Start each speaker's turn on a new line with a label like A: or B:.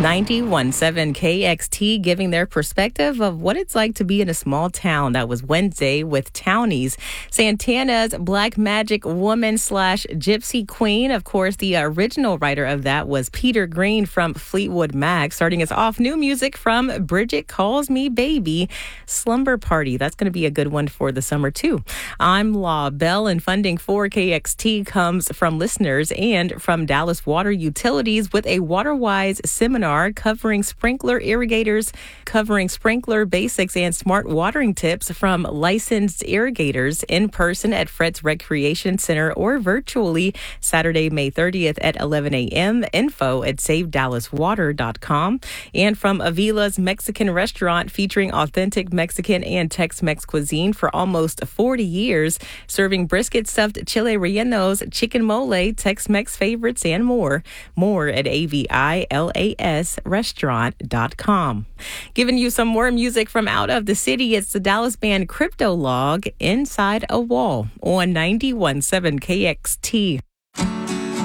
A: 91.7 KXT giving their perspective of what it's like to be in a small town. That was Wednesday with Townies. Santana's Black Magic Woman / Gypsy Queen. Of course, the original writer of that was Peter Green from Fleetwood Mac. Starting us off, new music from Bridget Calls Me Baby, Slumber Party. That's going to be a good one for the summer, too. I'm La Belle, and funding for KXT comes from listeners and from Dallas Water Utilities with a WaterWise seminar covering sprinkler irrigators, covering sprinkler basics and smart watering tips from licensed irrigators in person at Fred's Recreation Center or virtually Saturday, May 30th at 11 a.m. Info at SaveDallasWater.com. And from Avila's Mexican Restaurant, featuring authentic Mexican and Tex-Mex cuisine for almost 40 years, serving brisket stuffed chile rellenos, chicken mole, Tex-Mex favorites, and more. More at AVILASrestaurant.com. Giving you some more music from out of the city, it's the Dallas band Cryptolog, Inside a Wall, on 91.7 KXT.